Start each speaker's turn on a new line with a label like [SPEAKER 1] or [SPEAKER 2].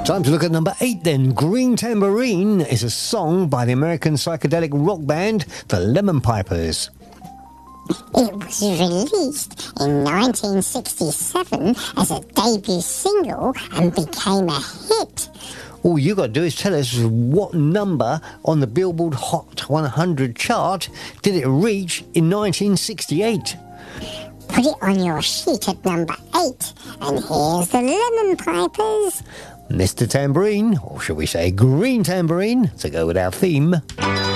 [SPEAKER 1] Time to look at number 8 then. Green Tambourine is a song by the American psychedelic rock band The Lemon Pipers.
[SPEAKER 2] It was released in 1967 as a debut single and became a hit.
[SPEAKER 1] All you got to do is tell us what number on the Billboard Hot 100 chart did it reach in 1968.
[SPEAKER 2] Put it on your sheet at number 8, and here's the Lemon Pipers.
[SPEAKER 1] Mr. Tambourine, or should we say Green Tambourine, to go with our theme.